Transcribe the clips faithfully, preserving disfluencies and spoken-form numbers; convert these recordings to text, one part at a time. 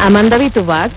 amb en David Ubach.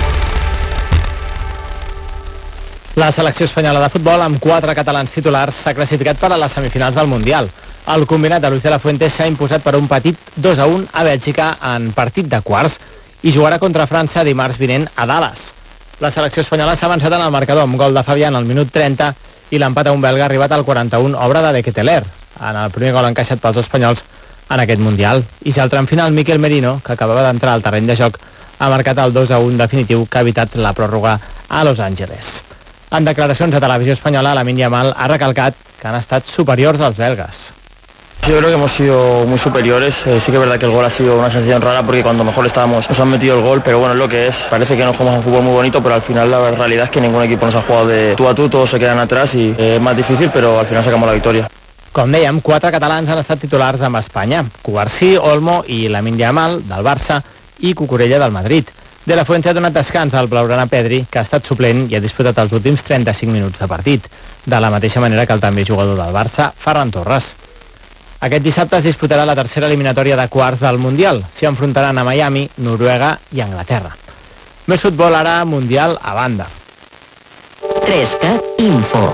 La selecció espanyola de futbol, amb quatre catalans titulars, s'ha classificat per a les semifinals del Mundial. El combinat de Luis de la Fuente s'ha imposat per un petit dos a un a Bèlgica en partit de quarts i jugarà contra França dimarts vinent a Dallas. La selecció espanyola s'ha avançat en el marcador amb gol de Fabián al minut trenta i l'empat a un belga ha arribat al quaranta-un, obra de De Ketelaere, en el primer gol encaixat pels espanyols en aquest Mundial. I si al tram final Mikel Merino, que acabava d'entrar al terreny de joc, ha marcat el dos a un definitiu que ha evitat la pròrroga a Los Angeles. En declaracions a Televisió Espanyola, Lamine Yamal ha recalcat que han estat superiors als belgas. Yo creo que hemos sido muy superiores, eh, sí que es verdad que el gol ha sido una sensación rara porque cuando mejor estábamos nos han metido el gol, pero bueno, es lo que es, parece que nos jugamos un fútbol muy bonito, pero al final la realidad es que ningún equipo nos ha jugado de tú a tú, todos se quedan atrás y eh, es más difícil, pero al final sacamos la victoria. Com dèiem, quatre catalans han estat titulars amb Espanya, Cubarsí, Olmo i Lamine Yamal, del Barça, i Cucurella, del Madrid. De la Fuente ha donat descans al blaugrana Pedri, que ha estat suplent i ha disputat els últims trenta-cinc minuts de partit, de la mateixa manera que el també jugador del Barça, Ferran Torres. Aquest dissabte es disputarà la tercera eliminatòria de quarts del Mundial. S'hi enfrontaran a Miami, Noruega i Anglaterra. Més futbol ara, Mundial a banda. Trescat Info.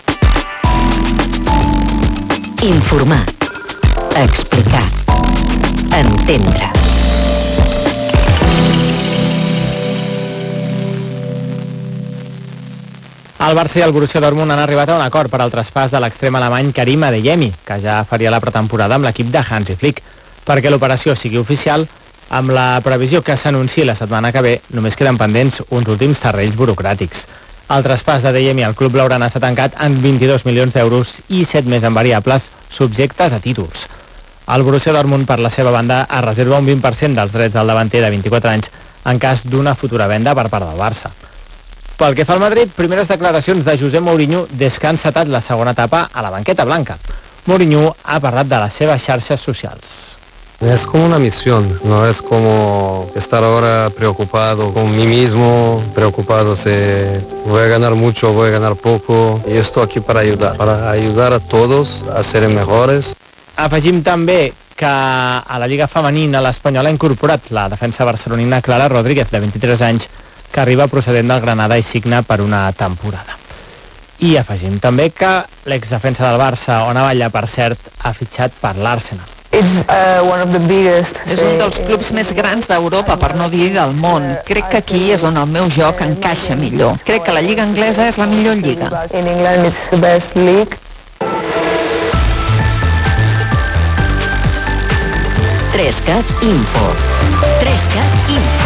Informar. Explicar. Entendre. El Barça i el Borussia Dortmund han arribat a un acord per al traspàs de l'extrem alemany Karim Adeyemi, que ja faria la pretemporada amb l'equip de Hansi Flick. Perquè l'operació sigui oficial, amb la previsió que s'anunciï la setmana que ve, només queden pendents uns últims terrenys burocràtics. El traspàs d'Adeyemi al club blaugrana s'ha tancat en vint-i-dos milions d'euros i set més en variables subjectes a títols. El Borussia Dortmund, per la seva banda, es reserva un vint per cent dels drets del davanter de vint-i-quatre anys en cas d'una futura venda per part del Barça. Pel que fa al Madrid, primeres declaracions de José Mourinho des que ha encetat la segona etapa a la banqueta blanca. Mourinho ha parlat de les seves xarxes socials. Es como una misión, no es como estar ahora preocupado con mí mismo, preocupado si voy a ganar mucho o voy a ganar poco. Yo estoy aquí para ayudar, para ayudar a todos a ser mejores. Afegim també que a la Lliga Femenina l'Espanyol ha incorporat la defensa barcelonina Clara Rodríguez, de vint-i-tres anys, que arriba procedent del Granada i signa per una temporada. I afegim també que l'exdefensa del Barça, Ona Batlle, per cert, ha fitxat per l'Arsenal. It's, uh, one of the biggest, és un dels clubs més grans d'Europa, per no dir del món. Crec que aquí és on el meu joc encaixa millor. Crec que la lliga anglesa és la millor lliga. In England it's the best league. Trescat Info. Trescat Info.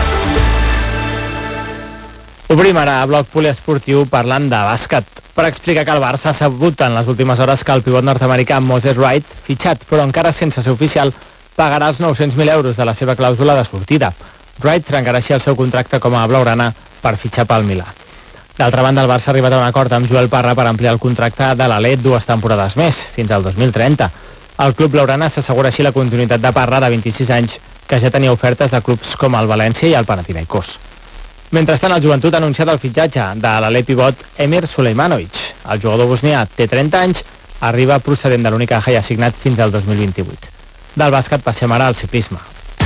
Obrim ara a bloc poliesportiu parlant de bàsquet, per explicar que el Barça ha sabut en les últimes hores que el pivot nord-americà Moses Wright, fitxat però encara sense ser oficial, pagarà els nou-cents mil euros de la seva clàusula de sortida. Wright trencarà així el seu contracte com a blaugrana per fitxar pel Milà. D'altra banda, el Barça ha arribat a un acord amb Joel Parra per ampliar el contracte de l'Alet dues temporades més, fins al dos mil trenta. El club blaugrana s'assegura així la continuïtat de Parra, de vint-i-sis anys, que ja tenia ofertes de clubs com el València i el Panathinaikos. Mentrestant, el Joventut ha anunciat el fitxatge de l'Alet pivot Emir Sulejmanovic. El jugador bosnià té trenta anys, arriba procedent de l'Unicaja i ha signat fins al dos mil vint-i-vuit. Del bàsquet passem ara al ciclisme.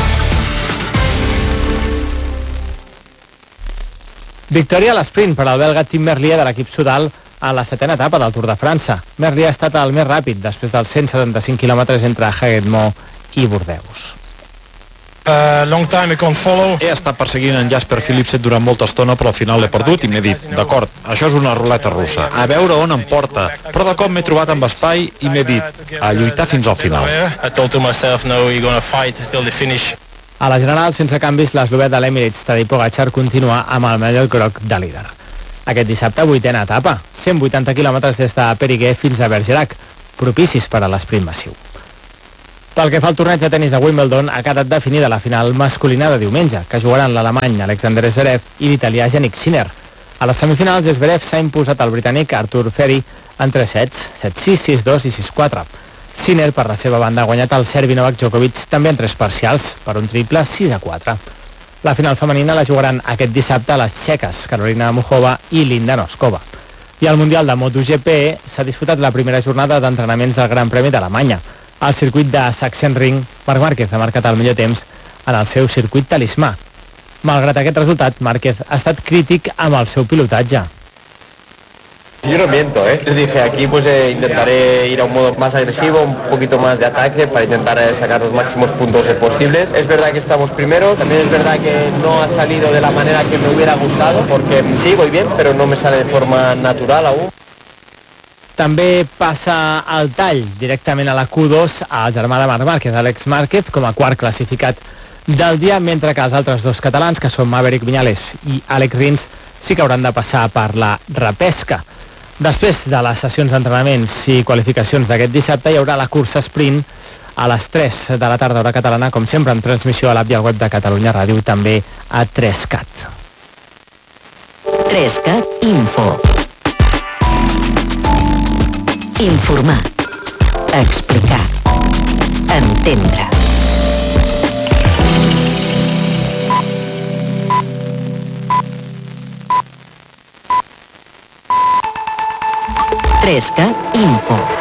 Victòria a l'esprint per al belga Tim Merlier de l'equip Sudal a la setena etapa del Tour de França. Merlier ha estat el més ràpid després dels cent setanta-cinc quilòmetres entre Haguet-Mont i Bordeus. Uh, long time I can't follow. He estat perseguint en Jasper Philipsen durant molta estona, però al final l'he perdut i m'he dit, d'acord, això és una ruleta russa, a veure on em porta, però de cop m'he trobat amb espai i m'he dit, a lluitar fins al final. A la general, sense canvis, l'eslovè de l'Emirates Tadej Pogačar continua amb el medall groc de líder. Aquest dissabte, vuitena etapa, cent vuitanta quilòmetres des de Périgueux fins a Bergerac, propicis per a l'esprint massiu. Pel que fa al torneig de tenis de Wimbledon, ha quedat definida la final masculina de diumenge, que jugaran l'alemany Alexander Zverev i l'italià Jannik Sinner. A les semifinals, Zverev s'ha imposat al britànic Arthur Ferry en tres sets, set sis, sis dos i sis quatre. Sinner, per la seva banda, ha guanyat el serbi Novak Djokovic també en tres parcials, per un triple sis a quatre. La final femenina la jugaran aquest dissabte a les txeques, Carolina Muchova i Linda Noskova. I al Mundial de MotoGP s'ha disputat la primera jornada d'entrenaments del Gran Premi d'Alemanya. Al circuit de Sachsenring, Marc Márquez ha marcat el millor temps en el seu circuit talismà. Malgrat aquest resultat, Márquez ha estat crític amb el seu pilotatge. Yo no miento, ¿eh? Les dije, aquí pues eh, intentaré ir a un modo más agresivo, un poquito más de ataque para intentar eh, sacar los máximos puntos eh, posibles. Es verdad que estamos primeros, también es verdad que no ha salido de la manera que me hubiera gustado, porque sí, voy bien, pero no me sale de forma natural aún. També passa el tall directament a la Q dos al germà de Marc Márquez, Àlex Márquez, com a quart classificat del dia, mentre que els altres dos catalans, que són Maverick Viñales i Àlex Rins, sí que hauran de passar per la repesca. Després de les sessions d'entrenaments i qualificacions d'aquest dissabte hi haurà la cursa sprint a les tres de la tarda hora catalana, com sempre en transmissió a l'app i al web de Catalunya Ràdio i també a tres cat. tres cat Info. Informar. Explicar. Entendre. tres cat Info.